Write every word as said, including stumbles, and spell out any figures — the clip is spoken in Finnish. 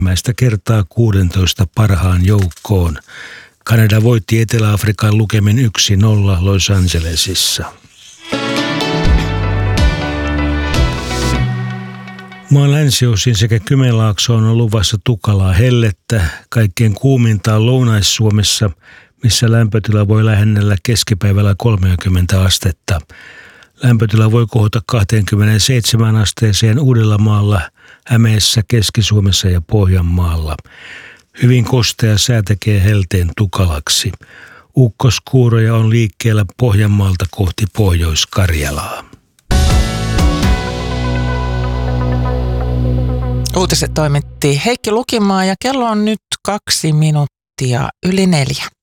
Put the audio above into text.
ensimmäistä kertaa kuudentoista parhaan joukkoon. Kanada voitti Etelä-Afrikan lukemin yksi nolla Los Angelesissa. Maan länsiosin sekä Kymenlaaksoon on luvassa tukalaa hellettä. Kaikkein kuuminta on Lounais-Suomessa, missä lämpötila voi lähennellä keskipäivällä kolmekymmentä astetta. Lämpötila voi kohota kaksikymmentäseitsemän asteeseen Uudellamaalla, Hämeessä, Keski-Suomessa ja Pohjanmaalla. Hyvin kostea sää tekee helteen tukalaksi. Ukkoskuuroja on liikkeellä Pohjanmaalta kohti Pohjois-Karjalaa. Uutiset toimitti Heikki Lukimaa ja kello on nyt kaksi minuuttia yli neljä.